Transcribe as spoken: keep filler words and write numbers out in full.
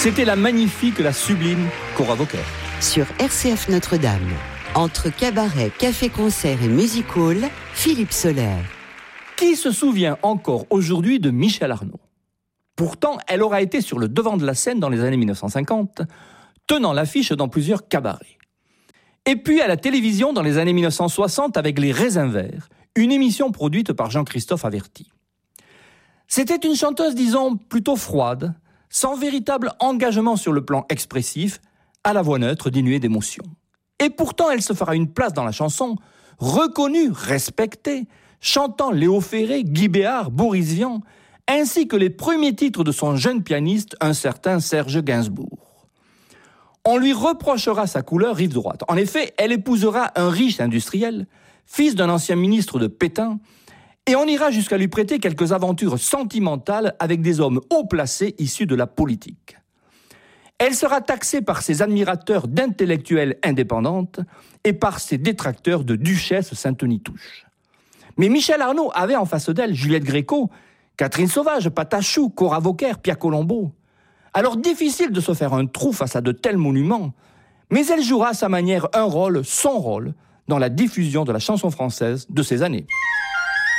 C'était la magnifique, la sublime Cora Vauquer. Sur R C F Notre-Dame, entre cabaret, café-concert et music-hall, Philippe Soler. Qui se souvient encore aujourd'hui de Michel Arnaud ? Pourtant, elle aura été sur le devant de la scène dans les années mille neuf cent cinquante, tenant l'affiche dans plusieurs cabarets. Et puis à la télévision dans les années mille neuf cent soixante avec Les Raisins Verts, une émission produite par Jean-Christophe Averty. C'était une chanteuse, disons, plutôt froide, sans véritable engagement sur le plan expressif, à la voix neutre, dénuée d'émotion. Et pourtant, elle se fera une place dans la chanson, reconnue, respectée, chantant Léo Ferré, Guy Béard, Boris Vian, ainsi que les premiers titres de son jeune pianiste, un certain Serge Gainsbourg. On lui reprochera sa couleur rive droite. En effet, elle épousera un riche industriel, fils d'un ancien ministre de Pétain, et on ira jusqu'à lui prêter quelques aventures sentimentales avec des hommes haut placés issus de la politique. Elle sera taxée par ses admirateurs d'intellectuelle indépendante et par ses détracteurs de duchesse Saint-Denis-Touche. Mais Michel Arnaud avait en face d'elle Juliette Gréco, Catherine Sauvage, Patachou, Cora Vauquer, Pierre Colombo. Alors difficile de se faire un trou face à de tels monuments, mais elle jouera à sa manière un rôle, son rôle, dans la diffusion de la chanson française de ces années.